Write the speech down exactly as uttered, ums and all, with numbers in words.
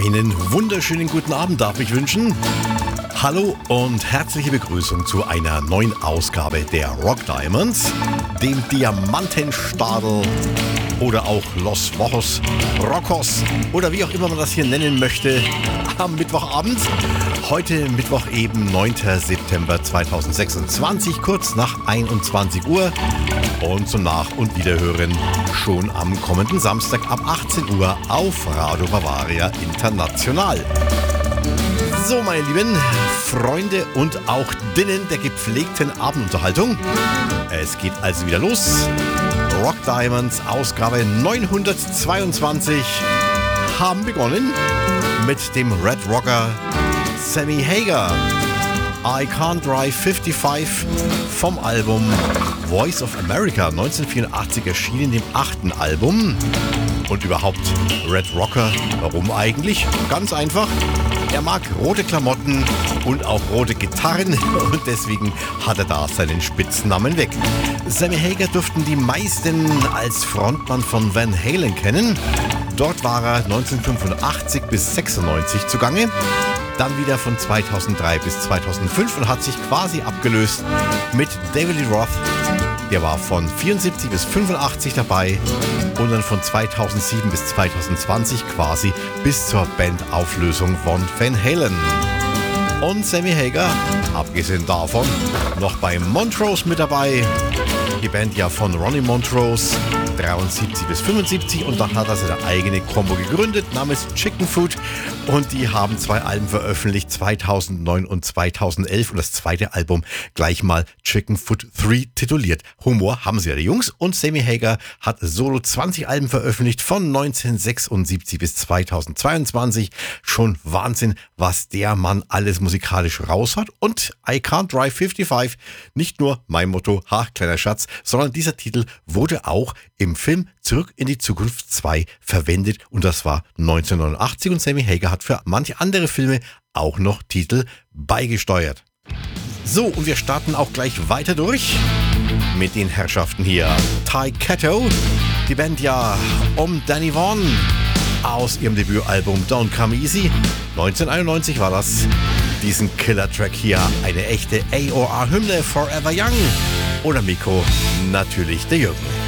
Einen wunderschönen guten Abend darf ich wünschen. Hallo und herzliche Begrüßung zu einer neuen Ausgabe der Rock Diamonds, dem Diamantenstadel oder auch Los Wochos, Rockos oder wie auch immer man das hier nennen möchte, am Mittwochabend. Heute Mittwoch eben neunter September zweitausendsechsundzwanzig, kurz nach einundzwanzig Uhr. Und zum Nach- und Wiederhören schon am kommenden Samstag ab achtzehn Uhr auf Radio Bavaria International. So, meine lieben Freunde und auch Dinnen der gepflegten Abendunterhaltung. Es geht also wieder los. Rock Diamonds Ausgabe neunhundertzweiundzwanzig haben begonnen mit dem Red Rocker Sammy Hagar. I Can't Drive fünfundfünfzig vom Album Voice of America neunzehnhundertvierundachtzig erschienen, dem achten Album. Und überhaupt Red Rocker, warum eigentlich? Ganz einfach. Er mag rote Klamotten und auch rote Gitarren und deswegen hat er da seinen Spitznamen weg. Sammy Hagar dürften die meisten als Frontmann von Van Halen kennen. Dort war er neunzehnhundertfünfundachtzig bis sechsundneunzig zugange. Dann wieder von zweitausenddrei bis zweitausendfünf und hat sich quasi abgelöst mit David Lee Roth. Der war von vierundsiebzig bis fünfundachtzig dabei und dann von zweitausendsieben bis zweitausendzwanzig quasi bis zur Bandauflösung von Van Halen. Und Sammy Hagar, abgesehen davon, noch bei Montrose mit dabei. Die Band ja von Ronnie Montrose, dreiundsiebzig bis fünfundsiebzig, und dann hat er seine eigene Combo gegründet namens Chicken Food und die haben zwei Alben veröffentlicht, zweitausendneun und zweitausendelf, und das zweite Album gleich mal Chicken Food drei tituliert. Humor haben sie ja, die Jungs, und Sammy Hagar hat solo zwanzig Alben veröffentlicht von neunzehnhundertsechsundsiebzig bis zweitausendzweiundzwanzig. Schon Wahnsinn, was der Mann alles musikalisch raus hat, und I Can't Drive fünfundfünfzig, nicht nur mein Motto, ha, kleiner Schatz, sondern dieser Titel wurde auch im Film Zurück in die Zukunft zwei verwendet, und das war neunzehnhundertneunundachtzig, und Sammy Hagar hat für manche andere Filme auch noch Titel beigesteuert. So, und wir starten auch gleich weiter durch mit den Herrschaften hier. Ty Kato, die Band ja um Danny Vaughan aus ihrem Debütalbum Don't Come Easy. neunzehnhunderteinundneunzig war das. Diesen Killer-Track hier, eine echte A O R-Hymne, Forever Young. Oder Mikro, natürlich der Jürgen.